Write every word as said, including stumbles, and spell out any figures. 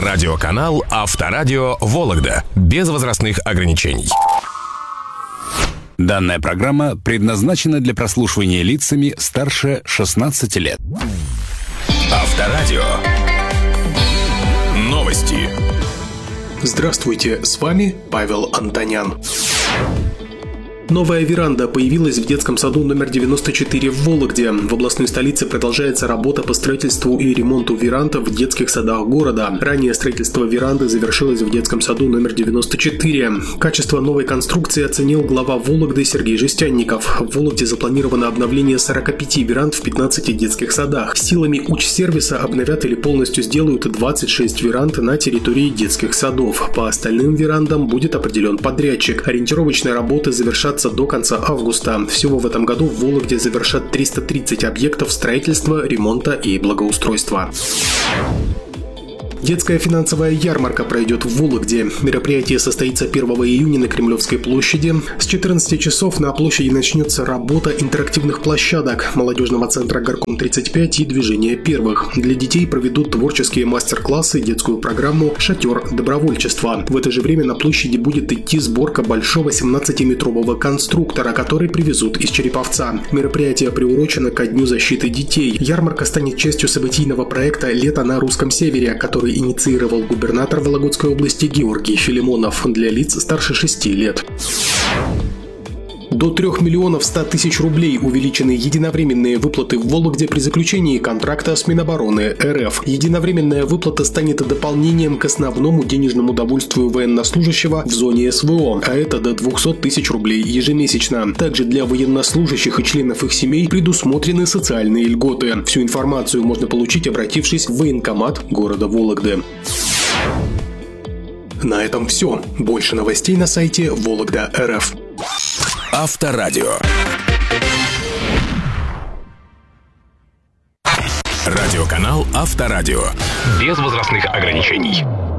Радиоканал Авторадио Вологда. Без возрастных ограничений. Данная программа предназначена для прослушивания лицами старше шестнадцати лет. Авторадио. Новости. Здравствуйте, с вами Павел Антонян. Новая веранда появилась в детском саду номер девяносто четыре в Вологде. В областной столице продолжается работа по строительству и ремонту веранд в детских садах города. Ранее строительство веранды завершилось в детском саду номер девяносто четыре. Качество новой конструкции оценил глава Вологды Сергей Жестянников. В Вологде запланировано обновление сорок пять веранд в пятнадцати детских садах. Силами Учсервиса обновят или полностью сделают двадцать шесть веранд на территории детских садов. По остальным верандам будет определен подрядчик. Ориентировочные работы завершатся до конца августа. Всего в этом году в Вологде завершат триста тридцать объектов строительства, ремонта и благоустройства. Детская финансовая ярмарка пройдет в Вологде. Мероприятие состоится первого июня на Кремлевской площади. С четырнадцати часов на площади начнется работа интерактивных площадок, молодежного центра Горком тридцать пять и движения первых. Для детей проведут творческие мастер-классы, детскую программу «Шатер добровольчества». В это же время на площади будет идти сборка большого семнадцатиметрового конструктора, который привезут из Череповца. Мероприятие приурочено ко Дню защиты детей. Ярмарка станет частью событийного проекта «Лето на русском севере», который инициировал губернатор Вологодской области Георгий Филимонов для лиц старше шести лет. До трёх миллионов ста тысяч рублей увеличены единовременные выплаты в Вологде при заключении контракта с Минобороны РФ. Единовременная выплата станет дополнением к основному денежному довольствию военнослужащего в зоне СВО, а это до двухсот тысяч рублей ежемесячно. Также для военнослужащих и членов их семей предусмотрены социальные льготы. Всю информацию можно получить, обратившись в военкомат города Вологды. На этом все. Больше новостей на сайте Вологда точка РФ. Авторадио. Радиоканал Авторадио. Без возрастных ограничений.